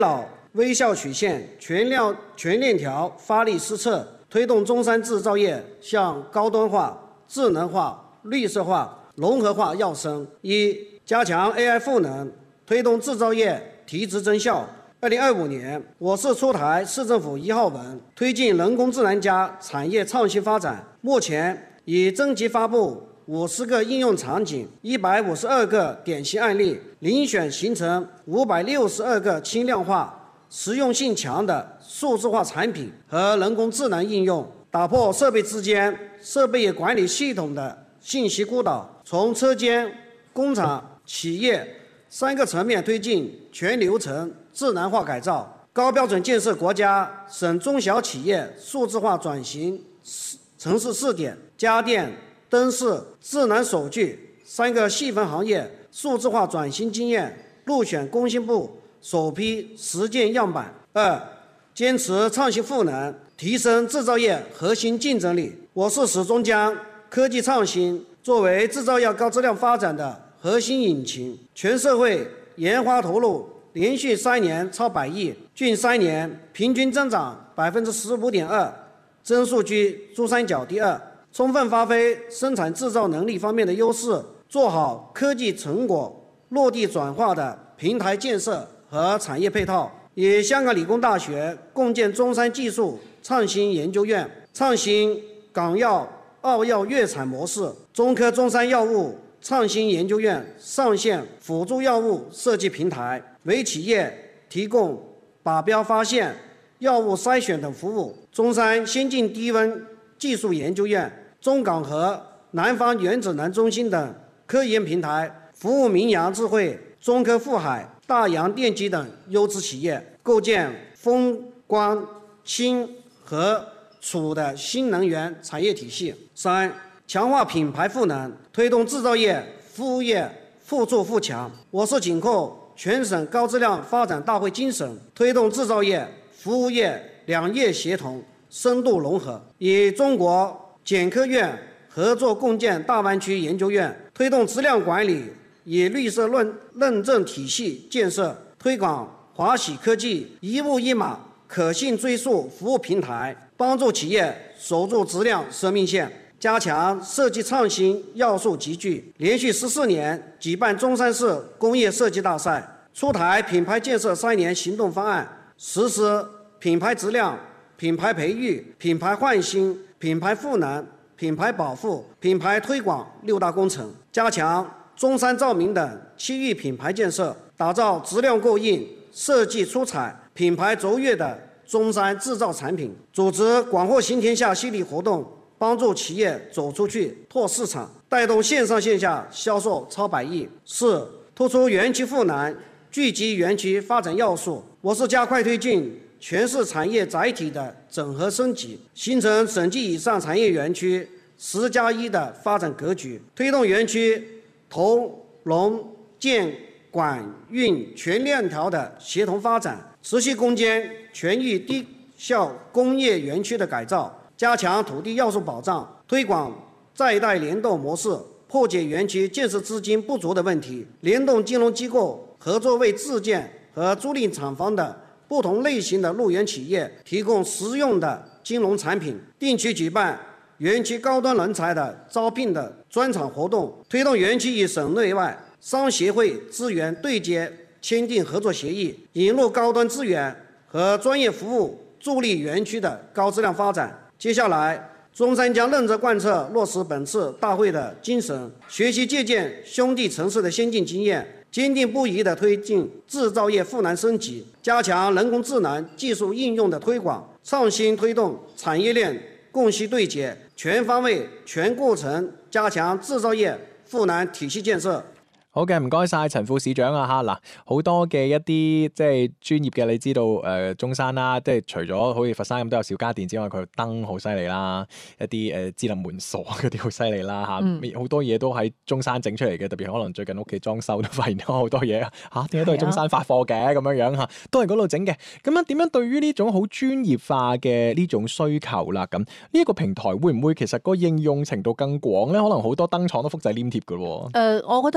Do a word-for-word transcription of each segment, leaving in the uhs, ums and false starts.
老微笑曲线、全链全链条发力施策，推动中山制造业向高端化、智能化、绿色化、融合化跃升。一、加强 A I 赋能，推动制造业提质增效。二零二五年，我市出台市政府一号文，推进人工智能加产业创新发展。目前已征集发布五十个应用场景，一百五十二个典型案例，遴选形成五百六十二个轻量化、实用性强的数字化产品和人工智能应用，打破设备之间设备管理系统的信息孤岛，从车间、工厂、企业三个层面推进全流程智能化改造，高标准建设国家省中小企业数字化转型城市试点，家电、灯饰、智能手具三个细分行业数字化转型经验入选工信部首批实践样板。二、坚持创新赋能，提升制造业核心竞争力。我市始终将科技创新作为制造业高质量发展的核心引擎，全社会研发投入连续三年超百亿，近三年平均增长百分之十五点二，增速居珠三角第二。充分发挥生产制造能力方面的优势，做好科技成果落地转化的平台建设和产业配套。与香港理工大学共建中山技术创新研究院，创新港药、澳药粤产模式。中科中山药物创新研究院上线辅助药物设计平台，为企业提供靶标发现、药物筛选等服务。中山先进低温技术研究院、中港和南方原子能中心等科研平台，服务明阳智慧、中科富海、大洋电机等优质企业，构建风光氢和储的新能源产业体系。三、强化品牌赋能，推动制造业、服务业互助互强。我市紧扣全省高质量发展大会精神，推动制造业、服务业两业协同深度融合，与中国检科院合作共建大湾区研究院，推动质量管理与绿色认认证体系建设，推广华喜科技一物一码可信追溯服务平台，帮助企业守住质量生命线。加强设计创新要素集聚，连续十四年举办中山市工业设计大赛，出台品牌建设三年行动方案，实施品牌质量、品牌培育、品牌焕新、品牌赋能、品牌保护、品牌推广六大工程，加强中山照明等区域品牌建设，打造质量过硬、设计出彩、品牌卓越的中山制造产品，组织广货行天下系列活动，帮助企业走出去拓市场，带动线上线下销售超百亿。四、突出园区赋能，聚集园区发展要素。我市加快推进全市产业载体的整合升级，形成省级以上产业园区十加一的发展格局，推动园区投融建管运全链条的协同发展，持续攻坚全域低效工业园区的改造，加强土地要素保障，推广再贷联动模式，破解园区建设资金不足的问题，联动金融机构合作，为自建和租赁厂房的不同类型的入园企业提供实用的金融产品，定期举办园区高端人才的招聘的专场活动，推动园区与省内外商协会资源对接，签订合作协议，引入高端资源和专业服务，助力园区的高质量发展。接下来，中山将认真贯彻落实本次大会的精神，学习借鉴兄弟城市的先进经验，坚定不移地推进制造业赋能升级，加强人工智能技术应用的推广，创新推动产业链供需对接，全方位全過程加強製造業賦能體系建設。 好嘅，唔該晒陳副市長啊嚇。嗱，好多嘅一啲即係專業嘅，你知道誒、呃、中山啦，即係除咗好似佛山咁都有小家電之外，佢燈好犀利啦，一啲誒、呃、智能門鎖嗰啲好犀利啦嚇，好、嗯、多嘢都喺中山整出嚟嘅，特別可能最近屋企裝修都發現咗好多嘢嚇，點解都係中山發貨嘅咁樣樣嚇，都係嗰度整嘅。咁樣點樣對於呢種好專業化嘅呢種需求啦，咁呢一個平台會唔會其實個應用程度更廣咧？可能好多燈廠都複製黏貼嘅喎。 誒、呃，我覺得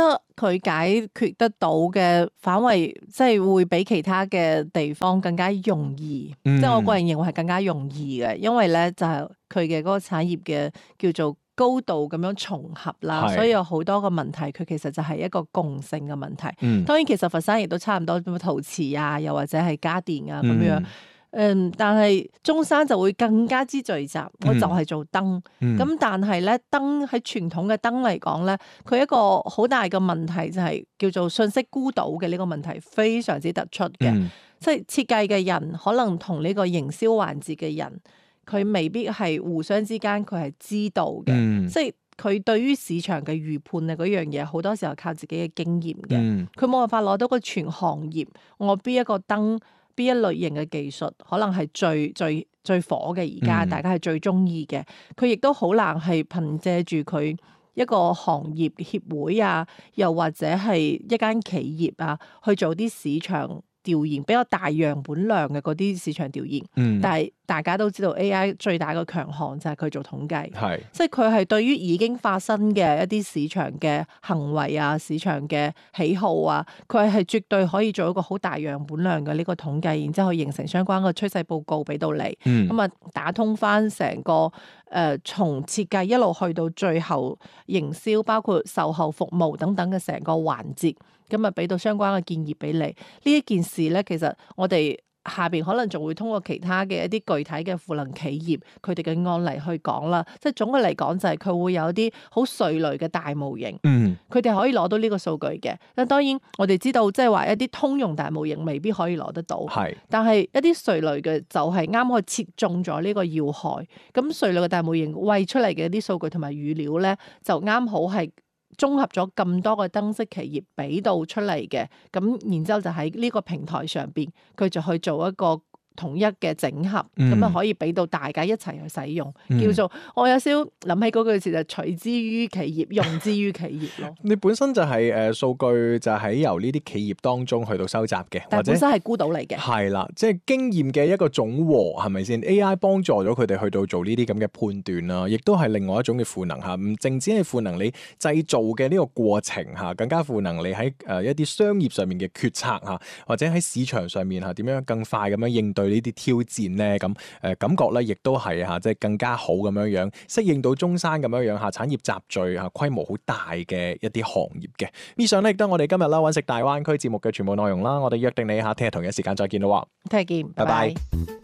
佢解決得到嘅範圍，即係會比其他嘅地方更加容易。 嗯、 即係我個人認為係更加容易嘅，因為咧就係佢嘅嗰個產業嘅叫做高度咁樣重合啦，所以有好多個問題，佢其實就係一個共性嘅問題。嗯、當然其實佛山亦都差唔多，陶瓷啊，又或者係家電啊咁樣。嗯嗯，但係中山就會更加之聚集，我就係做燈。咁、嗯、但係咧，燈喺傳統嘅燈嚟講咧，佢一個好大嘅問題就係叫做信息孤島嘅呢個問題非常之突出嘅。嗯、即係設計嘅人可能同呢個營銷環節嘅人，佢未必係互相之間佢係知道嘅。嗯、即係佢對於市場嘅預判啊嗰樣嘢，好多時候靠自己嘅經驗嘅。佢冇、嗯、辦法攞到個全行業，我邊一個燈，邊一類型嘅技術可能係最最最火嘅，而家大家係最中意嘅，佢亦都好難係憑借住佢一個行業協會啊，又或者係一間企業啊，去做啲市場調研比較大樣本量嘅嗰啲市場調研。嗯、但係大家都知道 A I 最大嘅強項就係佢做統計，係即係佢係對於已經發生嘅一啲市場嘅行為啊、市場嘅喜好啊，佢係絕對可以做一個好大樣本量嘅呢個統計，然之後形成相關嘅趨勢報告俾到你。咁啊、嗯，打通翻成個誒、呃、從設計一路去到最後營銷，包括售後服務等等嘅成個環節，咁啊俾到相關嘅建議俾你。呢一件事咧，其實我哋下邊可能仲會通過其他嘅一啲具體嘅賦能企業佢哋嘅案例去講啦，即係總嘅嚟講就係佢會有啲好碎類嘅大模型，嗯，佢哋可以攞到呢個數據嘅。咁當然我哋知道即係話一啲通用大模型未必可以攞得到，係是，但係一啲碎類嘅就係啱可以切中咗呢個要害。咁碎類嘅大模型餵出嚟嘅一啲數據同埋語料咧，就啱好係綜合咗咁多個燈飾企業俾到出嚟嘅，咁然之後就喺呢個平台上邊，佢就去做一個統一嘅整合，咁啊、嗯、可以俾到大家一齊去使用，嗯、叫做我有少諗起嗰句詞就係取之於企業，用之於企業咯。你本身就係誒數據就喺由呢啲企業當中去到收集嘅， 但係本身係孤島嚟嘅， 係啦，即係經驗嘅一個總和，係咪先 ？A I 幫助咗佢哋去到做呢啲咁嘅判斷啦，亦都係另外一種嘅賦能嚇，唔淨止係賦能你製造嘅呢個過程嚇，更加賦能你喺誒一啲商業上面嘅決策嚇，或者喺市場上面嚇點樣更快咁樣應對呢啲挑戰咧，咁誒感覺咧，亦都係嚇，即係更加好咁樣樣適應到中山咁樣樣嚇產業集聚嚇規模好大嘅一啲行業嘅。以上咧亦都係我哋今日啦揾食大灣區節目嘅全部內容啦。我哋約定你嚇聽日同一時間再見咯。 聽日見，拜拜。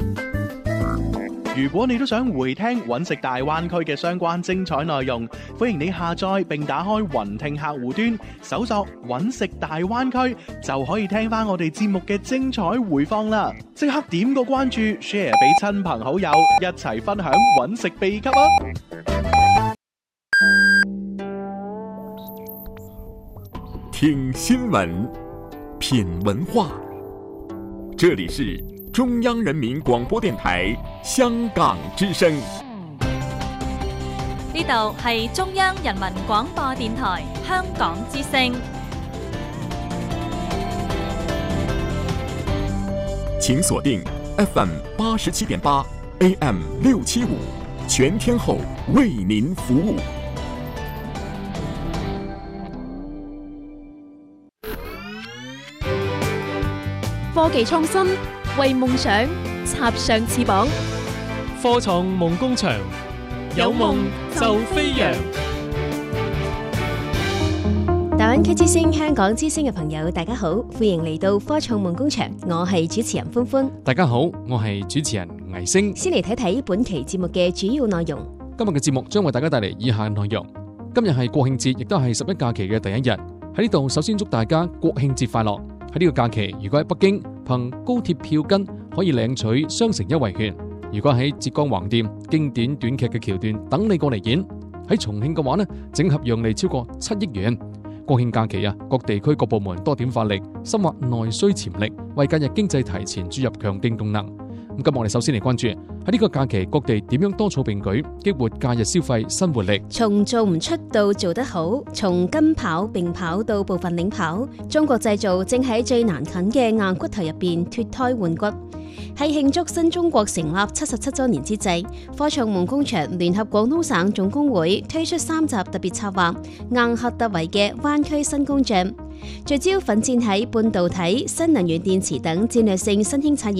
如果你都想回聽揾食大灣區嘅相關精彩內容，歡迎你下載並打開雲聽客戶端，搜索揾食大灣區，就可以聽翻我哋節目嘅精彩回放啦！即刻點個關注 ，share 俾親朋好友，一齊分享揾食秘笈啊！ 聽新聞，品文化，這裏是中央人民廣播電台香港之聲。 呢度係中央人民廣播電台香港之聲。 請鎖定 F M 八十七點八 A M 六七五，全天候為您服務。 科技創新，為夢想插上翅膀。 科創夢工場，有夢就飛揚。 大灣區之星、香港之星嘅朋友，大家好，歡迎嚟到科創夢工場，我係主持人歡歡。 大家好，我係主持人倪星。 先嚟睇睇本期節目嘅主要內容。 今日嘅節目將為大家帶嚟以下內容。今日係國慶節，亦都係十一假期嘅第一日。喺呢度，首先祝大家國慶節快樂。喺呢個假期，如果喺北京憑高鐵票根可以領取雙城優惠券；如果喺浙江橫店，經典短劇嘅橋段等你過嚟演；喺重慶嘅話呢，整合讓利超過七億元。國慶假期啊，各地區各部門多點發力，深挖內需潛力，為假日經濟提前注入強勁動能。咁今日我哋首先嚟關注喺呢個假期各地點樣多措並舉，激活假日消費新活力。 從做唔出到做得好，從跟跑並跑到部分領跑，中國製造正喺最難啃嘅硬骨頭入邊脫胎換骨。 喺慶祝新中國成立七十七週年之際，科創夢工場聯合廣東省總工會推出三集特別策劃，硬核突圍嘅灣區新工匠，聚焦奮戰喺半導體、新能源電池等戰略性新興產業